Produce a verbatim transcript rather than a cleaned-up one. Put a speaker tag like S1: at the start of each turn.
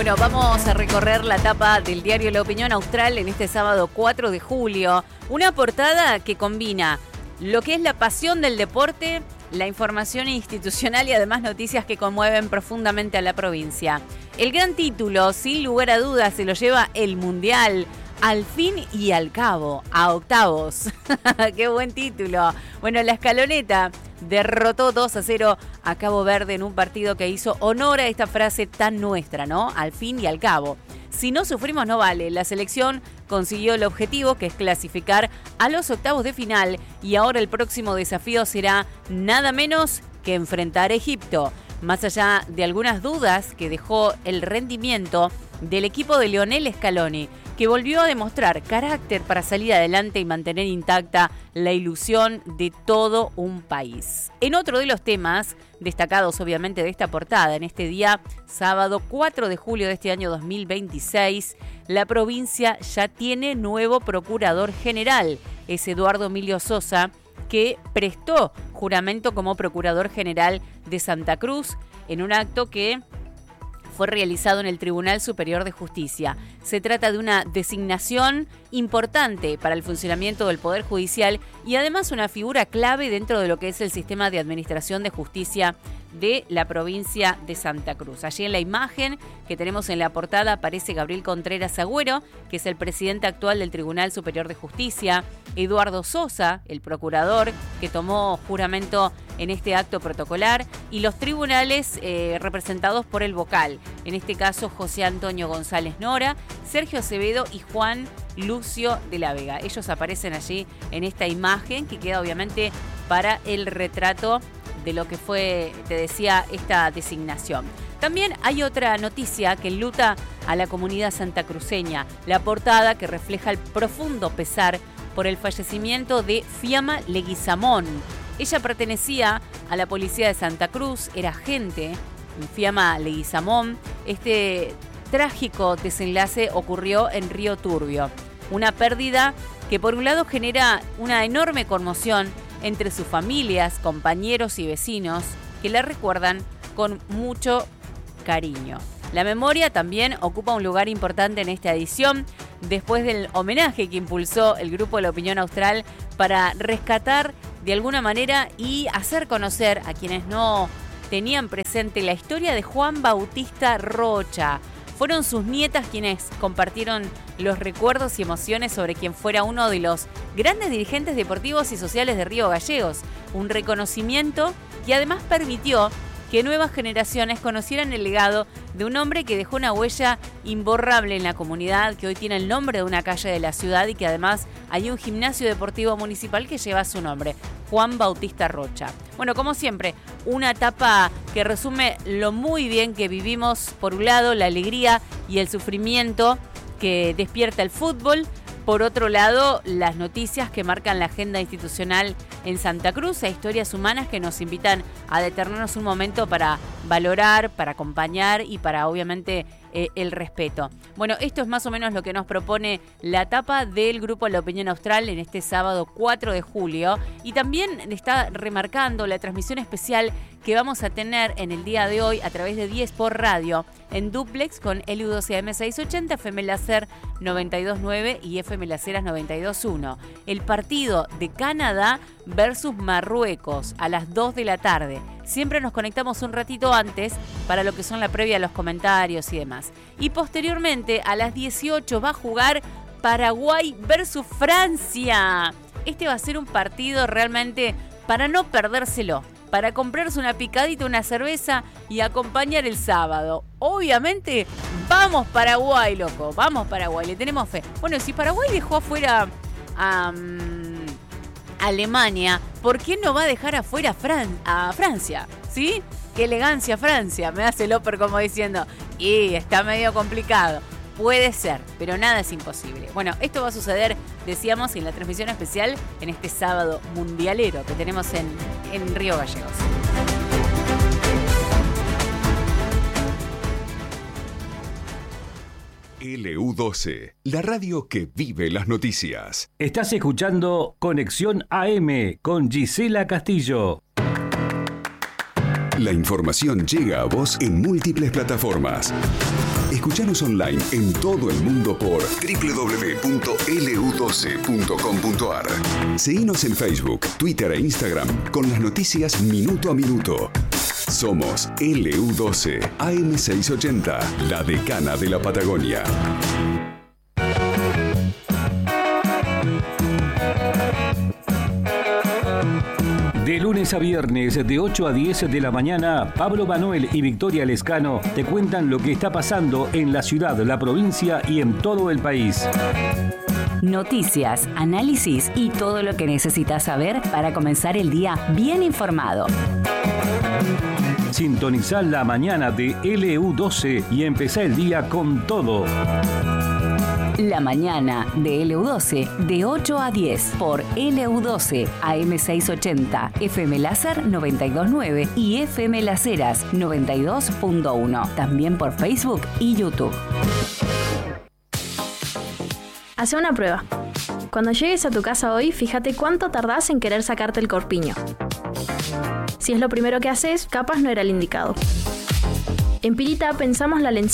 S1: Bueno, vamos a recorrer la tapa del diario La Opinión Austral en este sábado cuatro de julio. Una portada que combina lo que es la pasión del deporte, la información institucional y además noticias que conmueven profundamente a la provincia. El gran título, sin lugar a dudas, se lo lleva el Mundial. Al fin y al cabo, a octavos. ¡Qué buen título! Bueno, la Escaloneta derrotó dos a cero a Cabo Verde en un partido que hizo honor a esta frase tan nuestra, ¿no? Al fin y al cabo. Si no sufrimos, no vale. La selección consiguió el objetivo, que es clasificar a los octavos de final, y ahora el próximo desafío será nada menos que enfrentar a Egipto. Más allá de algunas dudas que dejó el rendimiento del equipo de Lionel Scaloni, que volvió a demostrar carácter para salir adelante y mantener intacta la ilusión de todo un país. En otro de los temas destacados obviamente de esta portada, en este día sábado cuatro de julio de este año dos mil veintiséis, la provincia ya tiene nuevo procurador general. Es Eduardo Emilio Sosa, que prestó juramento como procurador general de Santa Cruz en un acto que fue realizado en el Tribunal Superior de Justicia. Se trata de una designación importante para el funcionamiento del Poder Judicial y además una figura clave dentro de lo que es el sistema de administración de justicia de la provincia de Santa Cruz. Allí en la imagen que tenemos en la portada aparece Gabriel Contreras Agüero, que es el presidente actual del Tribunal Superior de Justicia, Eduardo Sosa, el procurador que tomó juramento en este acto protocolar, y los tribunales eh, representados por el vocal, en este caso José Antonio González Nora, Sergio Acevedo y Juan Lucio de la Vega. Ellos aparecen allí en esta imagen que queda obviamente para el retrato de lo que fue, te decía, esta designación. También hay otra noticia que enluta a la comunidad santacruceña, la portada que refleja el profundo pesar por el fallecimiento de Fiamma Leguizamón. Ella pertenecía a la policía de Santa Cruz, era agente en Fiamma Leguizamón. Este trágico desenlace ocurrió en Río Turbio. Una pérdida que por un lado genera una enorme conmoción entre sus familias, compañeros y vecinos que la recuerdan con mucho cariño. La memoria también ocupa un lugar importante en esta edición, después del homenaje que impulsó el Grupo de La Opinión Austral para rescatar de alguna manera y hacer conocer a quienes no tenían presente la historia de Juan Bautista Rocha. Fueron sus nietas quienes compartieron los recuerdos y emociones sobre quien fuera uno de los grandes dirigentes deportivos y sociales de Río Gallegos. Un reconocimiento que además permitió que nuevas generaciones conocieran el legado de un hombre que dejó una huella imborrable en la comunidad, que hoy tiene el nombre de una calle de la ciudad y que además hay un gimnasio deportivo municipal que lleva su nombre, Juan Bautista Rocha. Bueno, como siempre, una etapa que resume lo muy bien que vivimos, por un lado, la alegría y el sufrimiento que despierta el fútbol. Por otro lado, las noticias que marcan la agenda institucional en Santa Cruz e historias humanas que nos invitan a detenernos un momento para valorar, para acompañar y para, obviamente, eh, el respeto. Bueno, esto es más o menos lo que nos propone la tapa del Grupo La Opinión Austral en este sábado cuatro de julio. Y también está remarcando la transmisión especial que vamos a tener en el día de hoy a través de diez por radio en duplex con L U doce A M seiscientos ochenta, F M Láser noventa y dos punto nueve y F M Láseras noventa y dos punto uno. El partido de Canadá versus Marruecos a las dos de la tarde. Siempre nos conectamos un ratito antes para lo que son la previa, los comentarios y demás. Y posteriormente a las dieciocho va a jugar Paraguay versus Francia. Este va a ser un partido realmente para no perdérselo, para comprarse una picadita, una cerveza y acompañar el sábado. Obviamente, vamos Paraguay, loco, vamos Paraguay, le tenemos fe. Bueno, si Paraguay dejó afuera a um, Alemania, ¿por qué no va a dejar afuera a, Fran- a Francia? ¿Sí? Qué elegancia Francia, me hace Loper como diciendo, y está medio complicado. Puede ser, pero nada es imposible. Bueno, esto va a suceder, decíamos, en la transmisión especial en este sábado mundialero que tenemos en, en Río Gallegos.
S2: L U doce, la radio que vive las noticias.
S3: Estás escuchando Conexión A M con Gisela Castillo.
S2: La información llega a vos en múltiples plataformas. Escuchanos online en todo el mundo por doble u doble u doble u punto ele u doce punto com punto a r. Seguinos en Facebook, Twitter e Instagram con las noticias minuto a minuto. Somos ele u doce A M seiscientos ochenta, la decana de la Patagonia.
S3: De lunes a viernes, de ocho a diez de la mañana, Pablo Manuel y Victoria Lescano te cuentan lo que está pasando en la ciudad, la provincia y en todo el país.
S4: Noticias, análisis y todo lo que necesitas saber para comenzar el día bien informado.
S3: Sintonizá la mañana de ele u doce y empezá el día con todo.
S4: La mañana de ele u doce, de ocho a diez, por ele u doce, A M seiscientos ochenta, F M Láser noventa y dos punto nueve y F M Las Heras noventa y dos punto uno. También por Facebook y YouTube.
S5: Hace una prueba. Cuando llegues a tu casa hoy, fíjate cuánto tardás en querer sacarte el corpiño. Si es lo primero que haces, capaz no era el indicado. En Pirita pensamos la